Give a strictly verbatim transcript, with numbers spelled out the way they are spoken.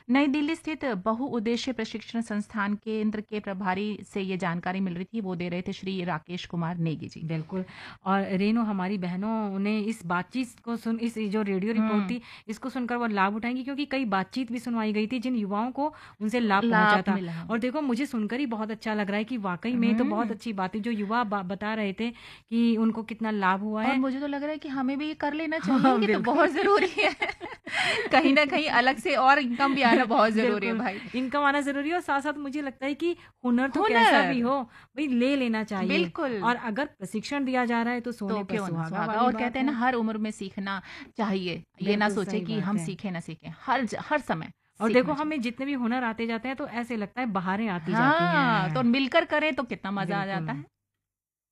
नई दिल्ली स्थित बहुउद्देशीय प्रशिक्षण संस्थान केंद्र के प्रभारी से ये जानकारी मिल रही थी, वो दे रहे थे श्री राकेश कुमार नेगी जी। बिल्कुल। और रेणु, हमारी बहनों ने इस बातचीत को सुन इस जो रेडियो रिपोर्ट हुँ, थी, इसको सुनकर वो लाभ उठाएँगी, क्योंकि कई बातचीत भी सुनवाई गई थी जिन युवाओं को उनसे लाभ पहुँचा लाभ था। मिला है। और देखो, मुझे सुनकर ही बहुत अच्छा लग रहा है कि वाक़ई में तो बहुत हुँ, अच्छी बात है, जो युवा बा बता रहे थे कि उनको कितना लाभ हुआ और है। मुझे तो लग रहा है कि हमें भी ये कर लेना चाहिए, हाँ, ये तो बिल्कुल। बहुत ज़रूरी है। कहीं न कहीं अलग से और इनकम भी आना बहुत ज़रूरी है बिल्कुल, भाई। इनकम आना ज़रूरी है, और साथ-साथ मुझे लगता है कि हुनर तो कैसा भी हुनर, हो, भई ले लेना चाहिए। बिल्कुल। और अगर प्रशिक्षण दिया जा रहा है तो तो सोने पर क्यों ना सुहागा सुहागा, वाली और कहते बात हैं ना है। हर उम्र में सीखना चाहिए। ये ना बिल्कुल सोचे सही कि बात हम है। सीखें ना सीखें, हर ज हर समय और देखो, सीखना चाहिए। हमें जितने भी हुनर आते जाते हैं तो ऐसे लगता है बहारें आती जाती हाँ, तो हैं। मिलकर करें तो कितना मज़ा आ बिल्कुल। जाता है।